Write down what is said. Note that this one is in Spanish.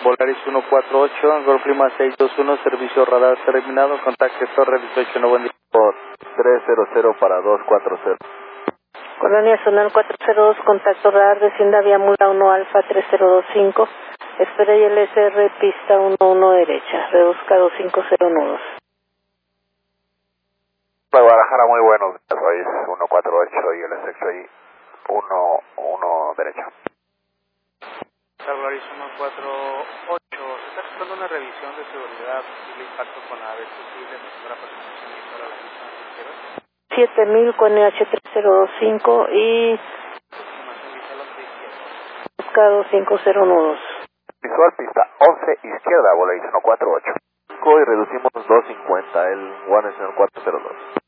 Volaris 148, Angor Clima 621, servicio radar terminado, contacte Torre 18, no buen día. Por 300 para 240. Colonia Zonal 402, contacto radar, descienda vía Mula 1 Alfa 3025, espera y LSR pista 11 derecha, reduzca 250 nudos. Guadalajara, muy buenos días, hoy es 148 y el sexo ahí 1 derecha. Volaris 148, se está buscando una revisión de seguridad, posible impacto con la ave posible, para aproximación para la misma izquierda. 7000 con H3025 y busca 250 nudos. Visual pista 11 izquierda, Volaris 148. Y reducimos 250, el One es el 402.